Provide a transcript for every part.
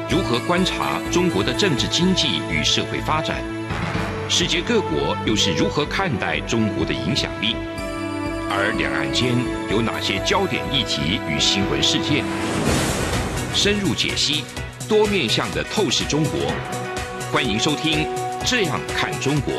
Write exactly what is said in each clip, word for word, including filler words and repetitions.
如何观察中国的政治经济与社会发展？世界各国又是如何看待中国的影响力？而两岸间有哪些焦点议题与新闻事件？深入解析，多面向的透视中国。欢迎收听《这样看中国》。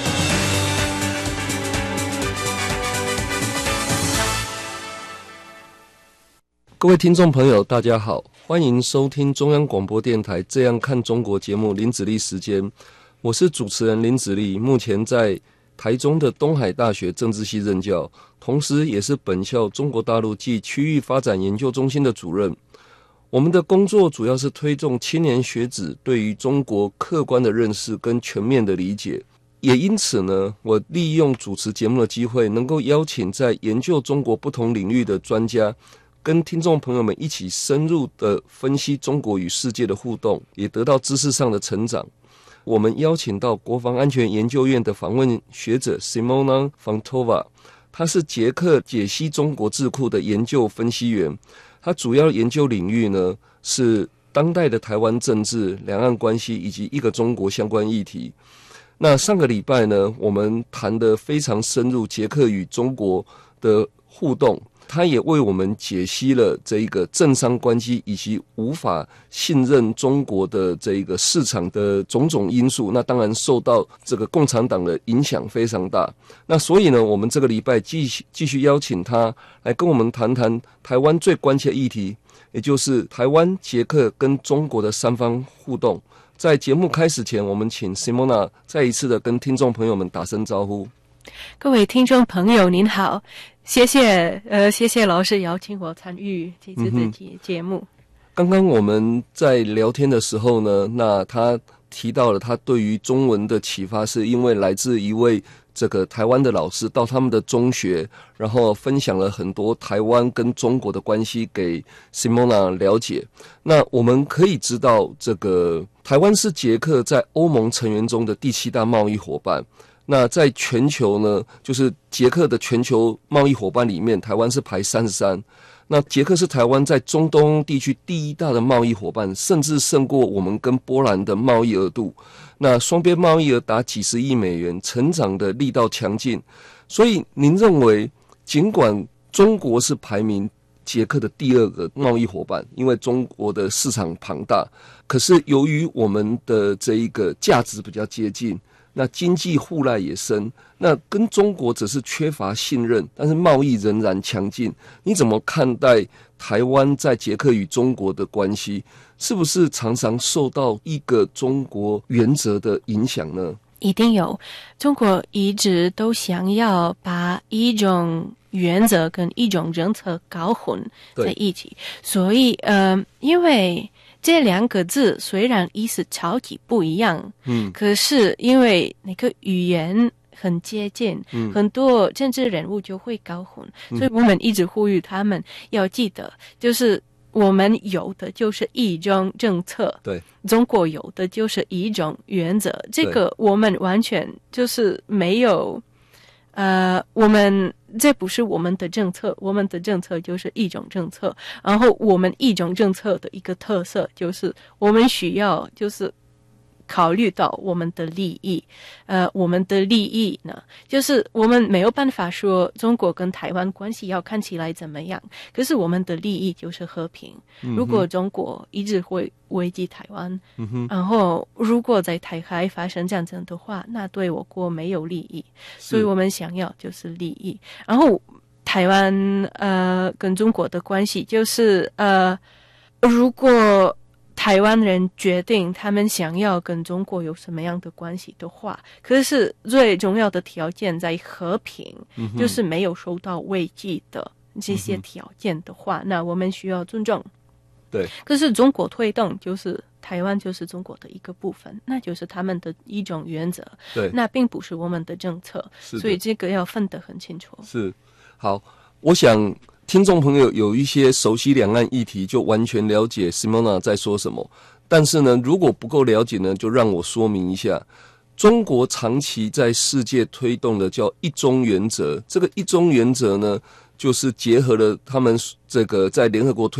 各位听众朋友大家好，欢迎收听中央广播电台《这样看中国》节目林子立时间，我是主持人林子立，目前在台中的东海大学政治系任教，同时也是本校中国大陆暨区域发展研究中心的主任。我们的工作主要是推动青年学子对于中国客观的认识跟全面的理解，也因此呢，我利用主持节目的机会，能够邀请在研究中国不同领域的专家，跟听众朋友们一起深入的分析中国与世界的互动，也得到知识上的成长。我们邀请到国防安全研究院的访问学者 Simona Fontova， 他是捷克解析中国智库的研究分析员，他主要研究领域呢是当代的台湾政治、两岸关系以及一个中国相关议题。那上个礼拜呢，我们谈得非常深入捷克与中国的互动，他也为我们解析了这一个政商关系以及无法信任中国的这一个市场的种种因素，那当然受到这个共产党的影响非常大。那所以呢，我们这个礼拜继续继续邀请他来跟我们谈谈台湾最关切的议题，也就是台湾、捷克跟中国的三方互动。在节目开始前，我们请 Simona 再一次的跟听众朋友们打声招呼。 各位听众朋友您好，谢谢呃，谢谢老师邀请我参与这次的节节目。 刚刚我们在聊天的时候呢，那他提到了他对于中文的启发，是因为来自一位这个台湾的老师到他们的中学，然后分享了很多台湾跟中国的关系给 Simona 了解。那我们可以知道，这个台湾是捷克在欧盟成员中的第七大贸易伙伴。那在全球呢，就是捷克的全球贸易伙伴里面，台湾是排三十三。那捷克是台湾在中东地区第一大的贸易伙伴，甚至胜过我们跟波兰的贸易额度。那双边贸易额达几十亿美元，成长的力道强劲。所以您认为，尽管中国是排名捷克的第二个贸易伙伴，因为中国的市场庞大，可是由于我们的这一个价值比较接近，那经济互赖也深，那跟中国只是缺乏信任，但是贸易仍然强劲。你怎么看待台湾在捷克与中国的关系？是不是常常受到一个中国原则的影响呢？ 一定有，中国一直都想要把一种原则跟一种政策搞混在一起，所以呃，因为这两个字虽然意思超级不一样，嗯，可是因为那个语言很接近，嗯，很多政治人物就会搞混，嗯，所以我们一直呼吁他们要记得，就是我们有的就是一种政策，对，中国有的就是一种原则，这个我们完全就是没有，呃，我们这不是我们的政策，我们的政策就是一种政策，然后我们一种政策的一个特色就是我们需要就是考虑到我们的利益，呃，我们的利益呢，就是我们没有办法说中国跟台湾关系要看起来怎么样，可是我们的利益就是和平。嗯、如果中国一直会危及台湾，嗯、然后如果在台海发生战争的话，那对我国没有利益，所以我们想要就是利益。然后台湾呃跟中国的关系就是呃，如果台湾人决定他们想要跟中国有什么样的关系的话，可是最重要的条件在和平，嗯、就是没有受到危机的这些条件的话，嗯、那我们需要尊重。对，可是中国推动就是台湾就是中国的一个部分，那就是他们的一种原则，对，那并不是我们的政策，所以这个要分得很清楚。是，好，我想听众朋友有一些熟悉两岸议题，就完全了解 Simona 在说什么。但是呢，如果不够了解呢，就让我说明一下。中国长期在世界推动的叫一中原则，这个一中原则呢，就是结合了他们这个在联合国推